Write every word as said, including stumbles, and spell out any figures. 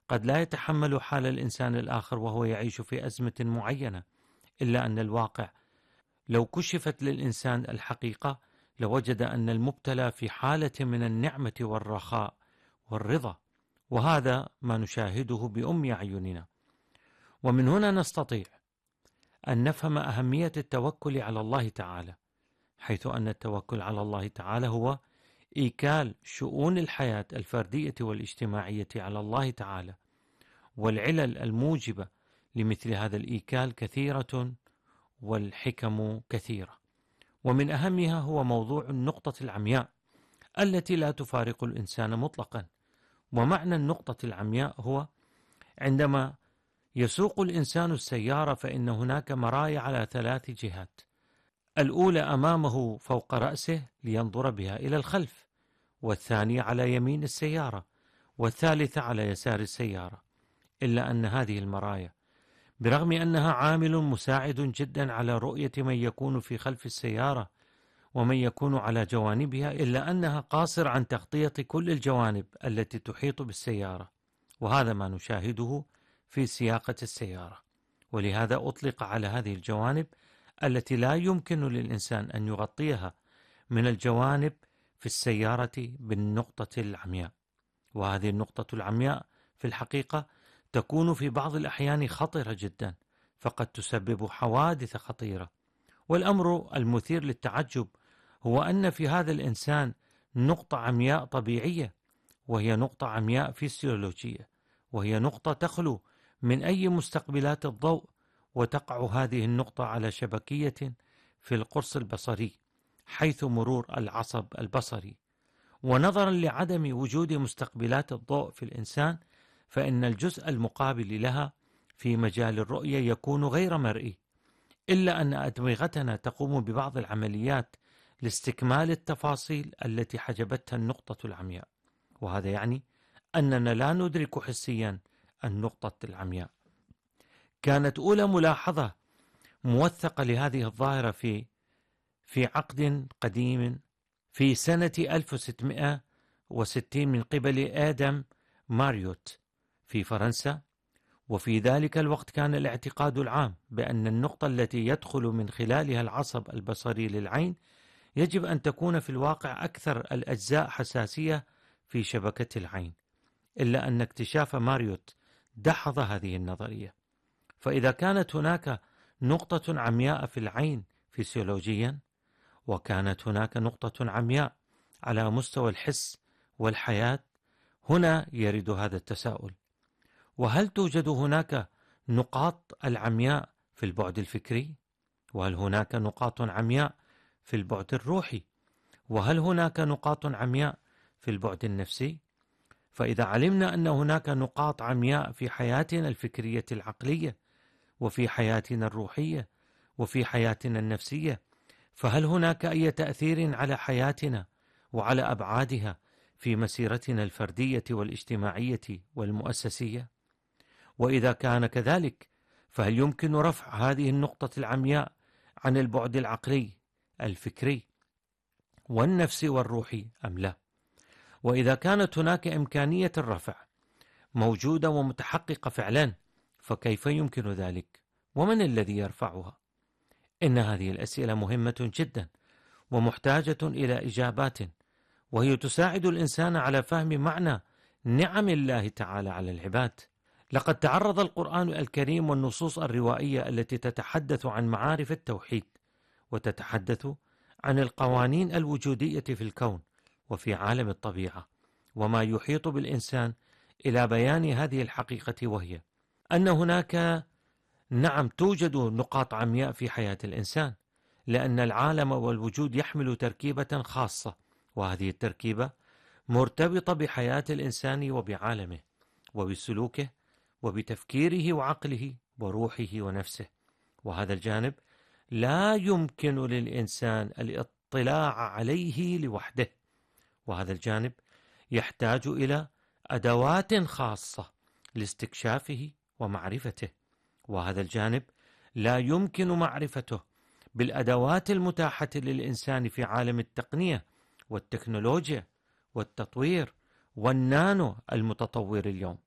قد لا يتحمل حال الإنسان الآخر وهو يعيش في أزمة معينة، إلا أن الواقع لو كشفت للإنسان الحقيقة لوجد أن المبتلى في حالة من النعمة والرخاء والرضا، وهذا ما نشاهده بأم أعيننا. ومن هنا نستطيع أن نفهم أهمية التوكل على الله تعالى، حيث أن التوكل على الله تعالى هو إيكال شؤون الحياة الفردية والاجتماعية على الله تعالى، والعلل الموجبة لمثل هذا الإيكال كثيرة والحكم كثيرة، ومن أهمها هو موضوع النقطة العمياء التي لا تفارق الإنسان مطلقا. ومعنى النقطة العمياء هو عندما يسوق الإنسان السيارة فإن هناك مرايا على ثلاث جهات، الأولى أمامه فوق رأسه لينظر بها إلى الخلف، والثانية على يمين السيارة، والثالثة على يسار السيارة. إلا أن هذه المرايا برغم أنها عامل مساعد جدا على رؤية من يكون في خلف السيارة ومن يكون على جوانبها، إلا أنها قاصر عن تغطية كل الجوانب التي تحيط بالسيارة، وهذا ما نشاهده في سياقة السيارة. ولهذا أطلق على هذه الجوانب التي لا يمكن للإنسان أن يغطيها من الجوانب في السيارة بالنقطة العمياء. وهذه النقطة العمياء في الحقيقة تكون في بعض الأحيان خطرة جدا، فقد تسبب حوادث خطيرة. والأمر المثير للتعجب هو أن في هذا الإنسان نقطة عمياء طبيعية، وهي نقطة عمياء فيسيولوجية، وهي نقطة تخلو من أي مستقبلات الضوء، وتقع هذه النقطة على شبكية في القرص البصري حيث مرور العصب البصري. ونظرا لعدم وجود مستقبلات الضوء في الإنسان، فإن الجزء المقابل لها في مجال الرؤية يكون غير مرئي، إلا أن أدمغتنا تقوم ببعض العمليات لاستكمال التفاصيل التي حجبتها النقطة العمياء، وهذا يعني أننا لا ندرك حسيا النقطة العمياء. كانت أولى ملاحظة موثقة لهذه الظاهرة في في عقد قديم في سنة ألف وستمائة وستين من قبل آدم ماريوت في فرنسا. وفي ذلك الوقت كان الاعتقاد العام بأن النقطة التي يدخل من خلالها العصب البصري للعين يجب أن تكون في الواقع أكثر الأجزاء حساسية في شبكة العين، إلا أن اكتشاف ماريوت دحض هذه النظرية. فإذا كانت هناك نقطة عمياء في العين فيسيولوجيا، وكانت هناك نقطة عمياء على مستوى الحس والحياة، هنا يرد هذا التساؤل: وهل توجد هناك نقاط العمياء في البعد الفكري؟ وهل هناك نقاط عمياء في البعد الروحي؟ وهل هناك نقاط عمياء في البعد النفسي؟ فإذا علمنا أن هناك نقاط عمياء في حياتنا الفكرية العقلية، وفي حياتنا الروحية، وفي حياتنا النفسية، فهل هناك أي تأثير على حياتنا وعلى أبعادها في مسيرتنا الفردية والاجتماعية والمؤسسية؟ وإذا كان كذلك، فهل يمكن رفع هذه النقطة العمياء عن البعد العقلي الفكري والنفسي والروحي أم لا؟ وإذا كانت هناك إمكانية الرفع موجودة ومتحققة فعلا، فكيف يمكن ذلك؟ ومن الذي يرفعها؟ إن هذه الأسئلة مهمة جدا ومحتاجة إلى إجابات، وهي تساعد الإنسان على فهم معنى نعم الله تعالى على العباد. لقد تعرض القرآن الكريم والنصوص الروائية التي تتحدث عن معارف التوحيد، وتتحدث عن القوانين الوجودية في الكون وفي عالم الطبيعة وما يحيط بالإنسان، إلى بيان هذه الحقيقة، وهي أن هناك نعم توجد نقاط عمياء في حياة الإنسان، لأن العالم والوجود يحمل تركيبة خاصة، وهذه التركيبة مرتبطة بحياة الإنسان وبعالمه وبسلوكه وبتفكيره وعقله وروحه ونفسه. وهذا الجانب لا يمكن للإنسان الاطلاع عليه لوحده، وهذا الجانب يحتاج إلى أدوات خاصة لاستكشافه ومعرفته، وهذا الجانب لا يمكن معرفته بالأدوات المتاحة للإنسان في عالم التقنية والتكنولوجيا والتطوير والنانو المتطور اليوم.